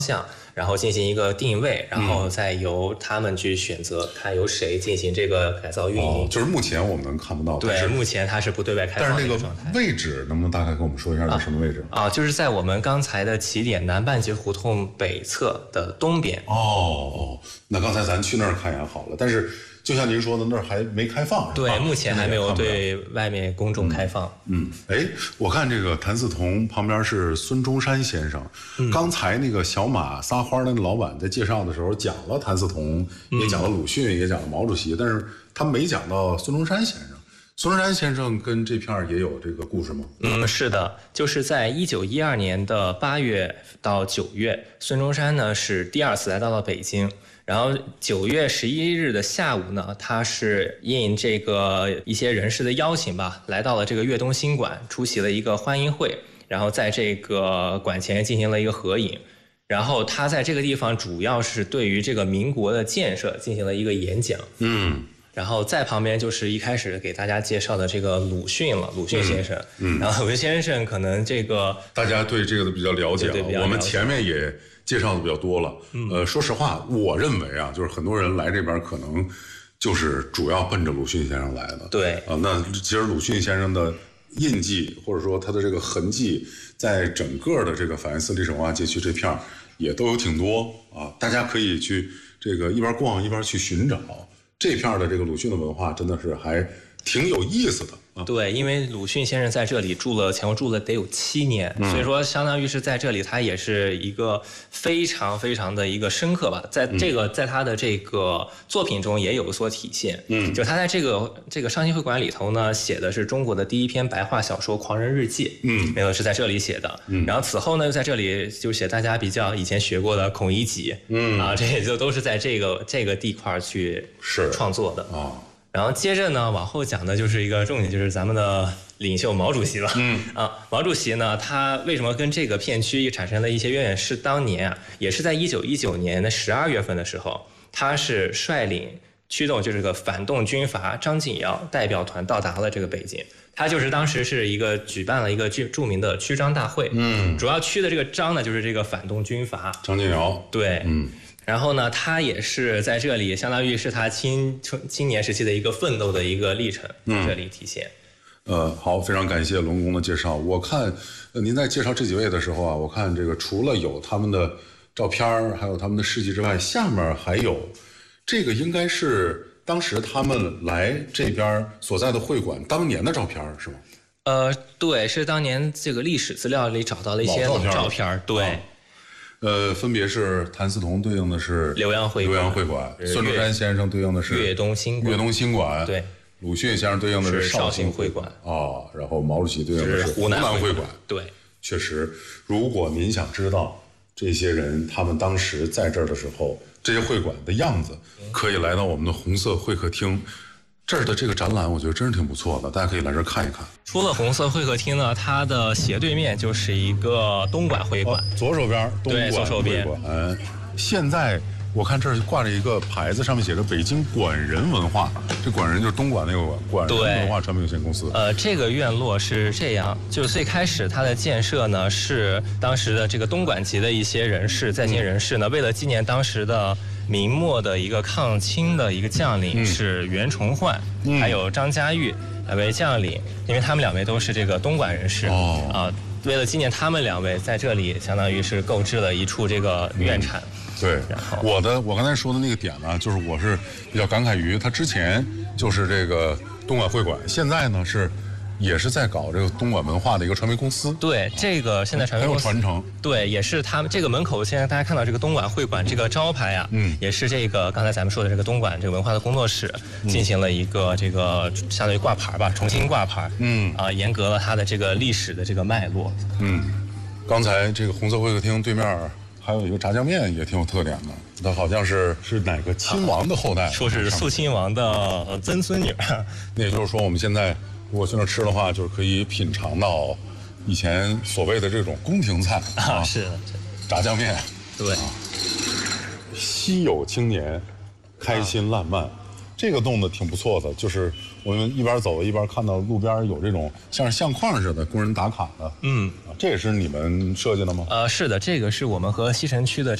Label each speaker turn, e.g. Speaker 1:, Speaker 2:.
Speaker 1: 向，然后进行一个定位，然后再由他们去选择，看由谁进行这个改造运营。
Speaker 2: 就是目前我们看不到。
Speaker 1: 对，目前它是不对外开放的一个状态。
Speaker 2: 但是那个位置能不能大概跟我们说一下是什么位置？
Speaker 1: 就是在我们刚才的起点南半截胡同北侧的东边。
Speaker 2: 那刚才咱去那儿看也好了，但是就像您说的，那儿还没开放，
Speaker 1: 对，目前还没有对外面公众开放。
Speaker 2: 我看这个谭嗣同旁边是孙中山先生。刚才那个小马撒欢的老板在介绍的时候讲了谭嗣同，也讲了鲁迅，也讲了毛主席，但是他没讲到孙中山先生。孙中山先生跟这片也有这个故事吗？
Speaker 1: 是的，就是在1912年的8月到9月，孙中山呢是第2次来到了北京。然后9月11日的下午呢，他是应这个一些人士的邀请吧，来到了这个粤东新馆，出席了一个欢迎会，然后在这个馆前进行了一个合影。然后他在这个地方主要是对于这个民国的建设进行了一个演讲。然后在旁边就是一开始给大家介绍的这个鲁迅了，鲁迅先生。然后鲁迅先生可能这个
Speaker 2: 大家对这个都比较了解了，我们前面也介绍的比较多了。说实话，我认为啊，就是很多人来这边可能就是主要奔着鲁迅先生来的。
Speaker 1: 对
Speaker 2: 那其实鲁迅先生的印记或者说他的这个痕迹，在整个的这个法源寺历史文化街区这片也都有挺多啊，大家可以去这个一边逛一边去寻找。这片的这个鲁迅的文化真的是还挺有意思的。
Speaker 1: 对，因为鲁迅先生在这里前后住了得有7年，所以说相当于是在这里，他也是一个非常非常的一个深刻吧，在他的这个作品中也有所体现。就他在这个上新会馆里头呢，写的是中国的第一篇白话小说《狂人日记》，那个是在这里写的。然后此后呢，又在这里就写大家比较以前学过的《孔乙己》，这也就都是在这个地块去创作的。然后接着呢，往后讲的就是一个重点，就是咱们的领袖毛主席了。毛主席呢，他为什么跟这个片区产生了一些渊源？是当年也是在1919年的12月份的时候，他是率领驱动就是个反动军阀张敬尧代表团到达了这个北京。他就是当时是举办了一个著名的驱张大会。主要驱的这个张呢，就是这个反动军阀
Speaker 2: 张敬尧。
Speaker 1: 对。然后呢，他也是在这里，相当于是他青年时期的一个奋斗的一个历程，这里体现。
Speaker 2: 好，非常感谢龙工的介绍。我看您在介绍这几位的时候啊，我看这个除了有他们的照片还有他们的事迹之外，下面还有这个应该是当时他们来这边所在的会馆当年的照片是吗？
Speaker 1: 对，是当年这个历史资料里找到了一些老照片。对。
Speaker 2: 分别是谭嗣同对应的是
Speaker 1: 浏阳会
Speaker 2: 馆，孙中山先生对应的是
Speaker 1: 粤东新馆，对，
Speaker 2: 鲁迅先生对应的是绍兴会馆然后毛主席对应的是湖南会馆。
Speaker 1: 对，
Speaker 2: 确实，如果您想知道这些人他们当时在这儿的时候，这些会馆的样子，可以来到我们的红色会客厅。这儿的这个展览我觉得真是挺不错的，大家可以来这儿看一看。
Speaker 1: 除了红色会客厅呢，它的斜对面就是一个东莞会馆，
Speaker 2: 左手边东莞会馆。现在我看这儿挂着一个牌子，上面写着北京莞人文化，这莞人就是东莞那个莞人文化传媒有限公司。
Speaker 1: 这个院落是这样，就是最开始它的建设呢，是当时的这个东莞籍的一些人士，在京人士呢，为了纪念当时的明末的一个抗清的一个将领是袁崇焕，还有张家玉两位将领，因为他们2位都是这个东莞人士为了纪念他们2位，在这里相当于是购置了一处这个院产。
Speaker 2: 对，我刚才说的那个点呢，就是我是比较感慨于他之前就是这个东莞会馆，现在呢也是在搞这个东莞文化的一个传媒公司。
Speaker 1: 对，这个现在传媒公司
Speaker 2: 很有传承。
Speaker 1: 对，也是他们这个门口，现在大家看到这个东莞会馆这个招牌啊，也是这个刚才咱们说的这个东莞这个文化的工作室进行了一个这个相当于挂牌吧，重新挂牌。严格了它的这个历史的这个脉络。
Speaker 2: 刚才这个红色会客厅对面还有一个炸酱面也挺有特点的，它好像是哪个亲王的后代，
Speaker 1: 说是肃亲王的曾孙女。
Speaker 2: 那也就是说，我们现在如果去那吃的话，就是可以品尝到以前所谓的这种宫廷菜
Speaker 1: 是的，
Speaker 2: 炸酱面。
Speaker 1: 对，
Speaker 2: 稀有青年，开心烂漫， 这个弄得挺不错的，就是我们一边走一边看到路边有这种像是相框似的工人打卡的，这也是你们设计的吗？
Speaker 1: 是的，这个是我们和西城区的